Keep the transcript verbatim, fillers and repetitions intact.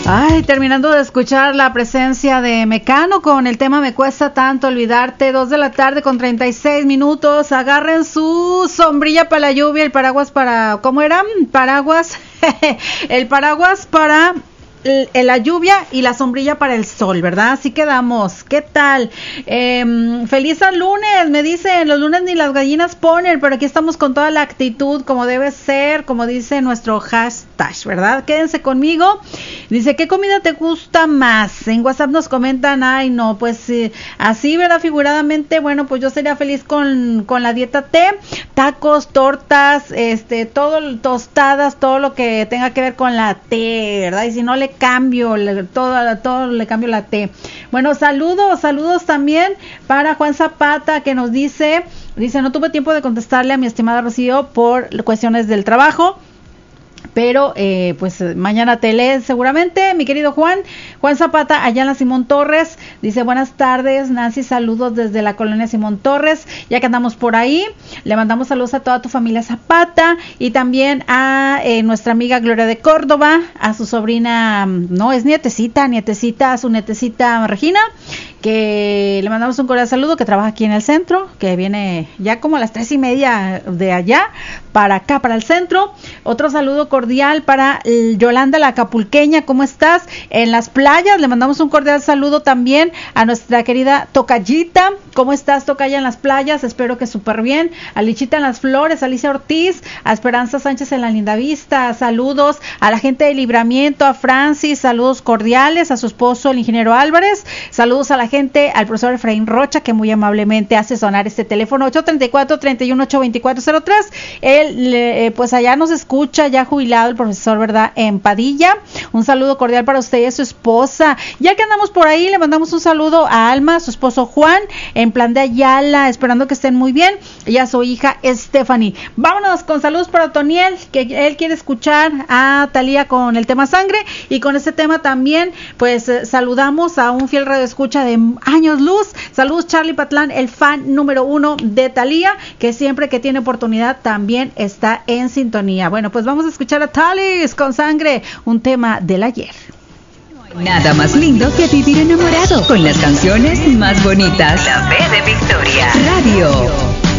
Ay, terminando de escuchar la presencia de Mecano con el tema Me Cuesta Tanto Olvidarte, dos de la tarde con treinta y seis minutos. Agarren su sombrilla para la lluvia, el paraguas para... ¿Cómo era? Paraguas. El paraguas para... la lluvia y la sombrilla para el sol, ¿verdad? Así quedamos. ¿Qué tal? Eh, feliz al lunes, me dicen. Los lunes ni las gallinas ponen, pero aquí estamos con toda la actitud, como debe ser, como dice nuestro hashtag, ¿verdad? Quédense conmigo. Dice, ¿qué comida te gusta más? En WhatsApp nos comentan, ay, no, pues eh, así, ¿verdad? Figuradamente, bueno, pues yo sería feliz con, con la dieta T, tacos, tortas, este, todo, tostadas, todo lo que tenga que ver con la T, ¿verdad? Y si no le cambio, le, todo, todo le cambio la T. Bueno, saludos, saludos también para Juan Zapata, que nos dice, dice, no tuve tiempo de contestarle a mi estimada Rocío por cuestiones del trabajo, pero eh, pues mañana te lee seguramente, mi querido Juan. Juan Zapata, allá en la Simón Torres, dice, buenas tardes, Nancy, saludos desde la colonia Simón Torres, ya que andamos por ahí, le mandamos saludos a toda tu familia Zapata, y también a eh, nuestra amiga Gloria de Córdoba, a su sobrina, no, es nietecita, nietecita, a su nietecita Regina, que le mandamos un cordial saludo, que trabaja aquí en el centro, que viene ya como a las tres y media de allá, para acá, para el centro. Otro saludo cordial para Yolanda la Acapulqueña, ¿cómo estás? En las playas, le mandamos un cordial saludo también a nuestra querida Tocayita, ¿cómo estás, Tocaya, en las playas? Espero que súper bien. A Lichita en las Flores, a Alicia Ortiz, a Esperanza Sánchez en la Linda Vista, saludos a la gente de Libramiento, a Francis, saludos cordiales, a su esposo, el ingeniero Álvarez, saludos a la gente, al profesor Efraín Rocha, que muy amablemente hace sonar este teléfono ocho tres cuatro, tres uno ocho, dos cuatro cero tres. Él, eh, pues allá nos escucha, ya jubilado el profesor, ¿verdad?, en Padilla. Un saludo cordial para usted y a su esposa. Ya que andamos por ahí, le mandamos un saludo a Alma, a su esposo Juan, en Plan de Ayala, esperando que estén muy bien, y a su hija Stephanie. Vámonos con saludos para Toniel, que él quiere escuchar a Talía con el tema Sangre, y con este tema también, pues eh, saludamos a un fiel radioescucha de años luz. Saludos, Charlie Patlán, el fan número uno de Talía, que siempre que tiene oportunidad también está en sintonía. Bueno, pues vamos a escuchar a Talis con Sangre, un tema del ayer. No hay nada más lindo que vivir enamorado con las canciones más bonitas. La B de Victoria Radio.